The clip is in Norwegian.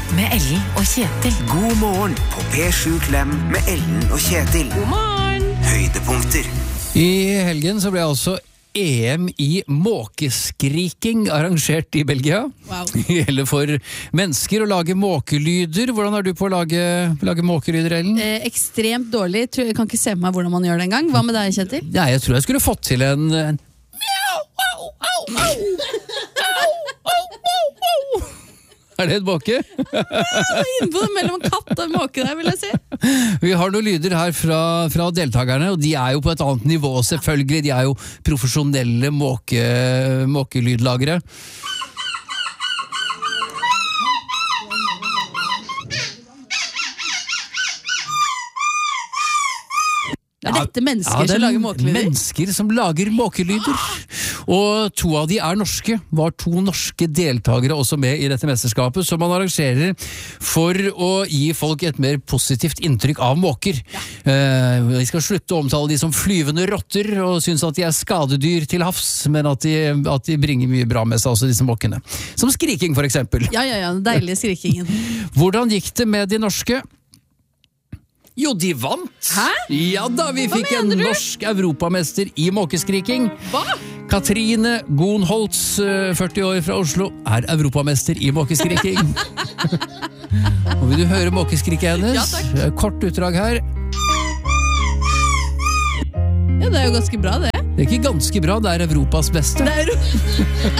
med Ellen og Kjetil. God morgen på P7 Klem med Ellen og Kjetil. God morgen! Høydepunkter. I helgen så ble altså EM i måkeskriking arrangert i Belgia. Wow. Det gjelder for mennesker å lage måkelyder. Hvordan er du på å lage måkelyder, Ellen? Ekstremt dårlig. Jeg kan ikke se på meg hvordan man gjør det en gang. Hva med deg, Kjetil? Nei, jeg tror jeg skulle fått til en Er det et måke? Innpå det mellom katt og måke der, vil jeg si. Vi har noen lyder her fra deltakerne, og de er jo på et annet nivå, selvfølgelig. De er jo profesjonelle måkelydlagere. Er dette mennesker som lager måkelyder? Mennesker som lager måkelyder. Og 2 av de er norske. Var 2 norske deltakere også med i dette mesterskapet, som man arrangerer for å gi folk et mer positivt inntrykk av måker. Vi skal slutte å omtale de som flyvende rotter, og synes at de er skadedyr til havs, men at de bringer mye bra med seg, også disse måkene. Som skriking, for eksempel. Ja, den deilige skrikingen. Hvordan gikk det med de norske? Jo, de vant! Hæ? Ja da, vi fikk en norsk europamester i måkeskriking. Hva? Katrine Gonholtz, 40 år fra Oslo, er europamester i måkeskriking. Og vil du høre måkeskriket hennes? Ja, takk. Kort utdrag her. Ja, det er jo ganske bra, det. Det er ikke ganske bra, det er Europas beste. Det er